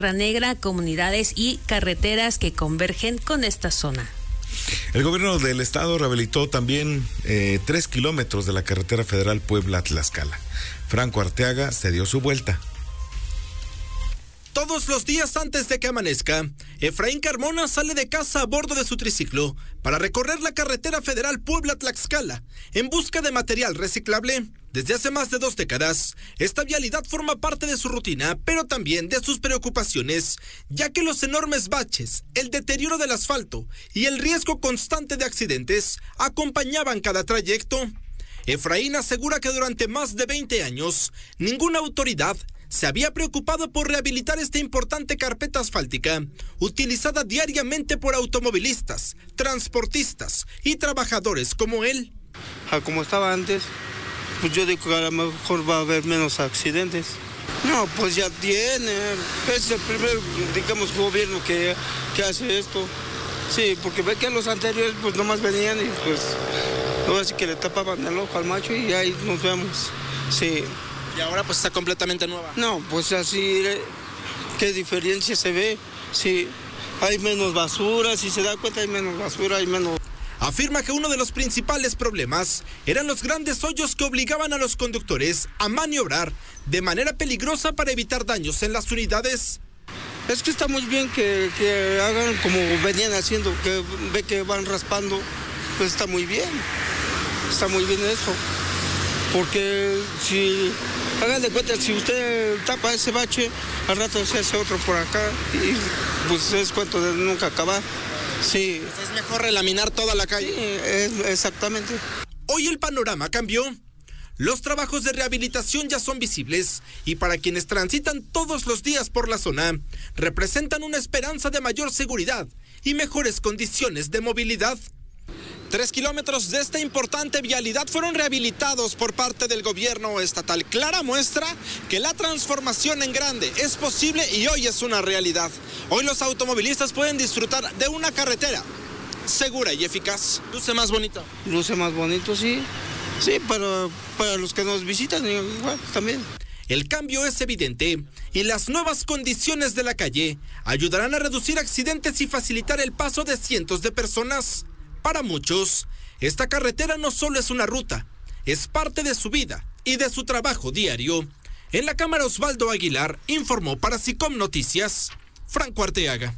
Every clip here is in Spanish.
Negra, comunidades y carreteras que convergen con esta zona. El gobierno del estado rehabilitó también 3 kilómetros de la carretera federal Puebla-Tlaxcala. Franco Arteaga se dio su vuelta. Todos los días antes de que amanezca, Efraín Carmona sale de casa a bordo de su triciclo para recorrer la carretera federal Puebla-Tlaxcala en busca de material reciclable. Desde hace más de 2 décadas, esta vialidad forma parte de su rutina, pero también de sus preocupaciones, ya que los enormes baches, el deterioro del asfalto y el riesgo constante de accidentes acompañaban cada trayecto. Efraín asegura que durante más de 20 años, ninguna autoridad se había preocupado por rehabilitar esta importante carpeta asfáltica, utilizada diariamente por automovilistas, transportistas y trabajadores como él. Como estaba antes, pues yo digo que a lo mejor va a haber menos accidentes. No, pues ya tiene, es el primer, digamos, gobierno que hace esto. Sí, porque ve que los anteriores pues nomás venían y pues, ahora sí que le tapaban el ojo al macho y ahí nos vemos, sí. Y ahora pues está completamente nueva. No, pues así, ¿qué diferencia se ve? Sí, hay menos basura, si se da cuenta hay menos basura, hay menos... Afirma que uno de los principales problemas eran los grandes hoyos que obligaban a los conductores a maniobrar de manera peligrosa para evitar daños en las unidades. Es que está muy bien que hagan como venían haciendo, que ve que van raspando, pues está muy bien eso. Porque si, hagan de cuenta, si usted tapa ese bache, al rato se hace otro por acá y pues es cuento de nunca acabar. Sí. Es mejor relaminar toda la calle. Sí, exactamente. Hoy el panorama cambió. Los trabajos de rehabilitación ya son visibles y para quienes transitan todos los días por la zona, representan una esperanza de mayor seguridad y mejores condiciones de movilidad. 3 kilómetros de esta importante vialidad fueron rehabilitados por parte del gobierno estatal. Clara muestra que la transformación en grande es posible y hoy es una realidad. Hoy los automovilistas pueden disfrutar de una carretera segura y eficaz. Luce más bonito. Luce más bonito, sí. Sí, para los que nos visitan igual también. El cambio es evidente y las nuevas condiciones de la calle ayudarán a reducir accidentes y facilitar el paso de cientos de personas. Para muchos, esta carretera no solo es una ruta, es parte de su vida y de su trabajo diario. En la cámara Osvaldo Aguilar informó para SICOM Noticias, Franco Arteaga.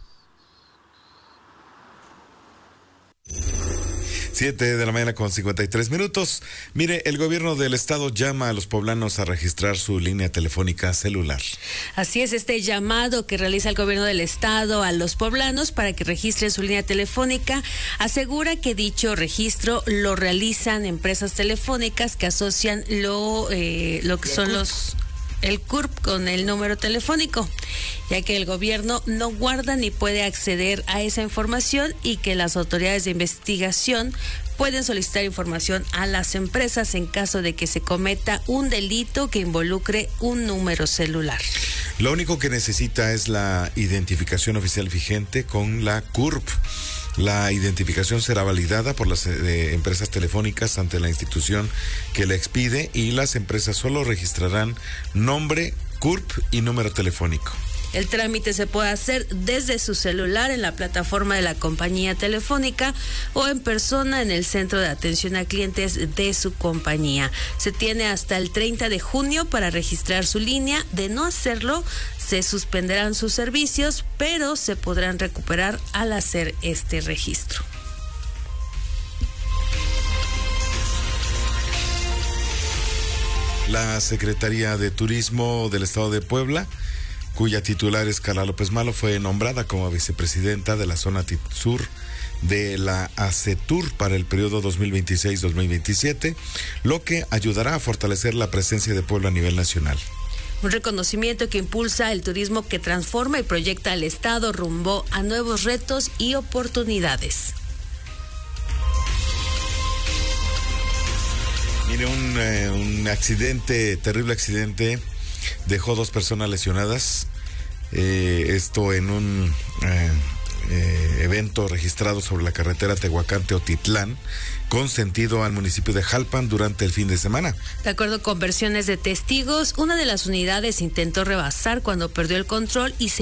7 de la mañana con 53 minutos. Mire, el gobierno del estado llama a los poblanos a registrar su línea telefónica celular. Así es, este llamado que realiza el gobierno del estado a los poblanos para que registren su línea telefónica, asegura que dicho registro lo realizan empresas telefónicas que asocian lo que son el CURP con el número telefónico, ya que el gobierno no guarda ni puede acceder a esa información y que las autoridades de investigación pueden solicitar información a las empresas en caso de que se cometa un delito que involucre un número celular. Lo único que necesita es la identificación oficial vigente con la CURP. La identificación será validada por las empresas telefónicas ante la institución que la expide y las empresas solo registrarán nombre, CURP y número telefónico. El trámite se puede hacer desde su celular en la plataforma de la compañía telefónica o en persona en el centro de atención a clientes de su compañía. Se tiene hasta el 30 de junio para registrar su línea. De no hacerlo, se suspenderán sus servicios, pero se podrán recuperar al hacer este registro. La Secretaría de Turismo del Estado de Puebla, cuya titular es Carla López Malo, fue nombrada como vicepresidenta de la zona sur de la ACETUR para el periodo 2026-2027, lo que ayudará a fortalecer la presencia de Puebla a nivel nacional. Un reconocimiento que impulsa el turismo que transforma y proyecta al Estado rumbo a nuevos retos y oportunidades. Mire, un accidente, terrible accidente, dejó 2 personas lesionadas. Esto en un evento registrado sobre la carretera Tehuacán-Teotitlán, con sentido al municipio de Jalpan durante el fin de semana. De acuerdo con versiones de testigos, una de las unidades intentó rebasar cuando perdió el control y se